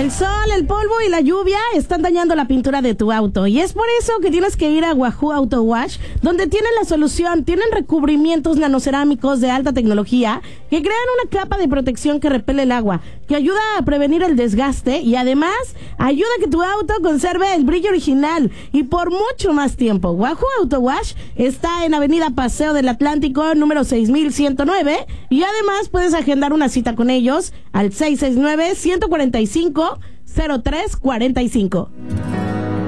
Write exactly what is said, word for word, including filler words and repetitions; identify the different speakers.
Speaker 1: El sol, el polvo y la lluvia están dañando la pintura de tu auto y es por eso que tienes que ir a Wahoo Auto Wash, donde tienen la solución. Tienen recubrimientos nanocerámicos de alta tecnología que crean una capa de protección que repele el agua, que ayuda a prevenir el desgaste y además ayuda a que tu auto conserve el brillo original y por mucho más tiempo. Wahoo Auto Wash está en Avenida Paseo del Atlántico, número seis mil ciento nueve, y además puedes agendar una cita con ellos al seis seis nueve, uno cuatro cinco, cero tres cuatro cinco.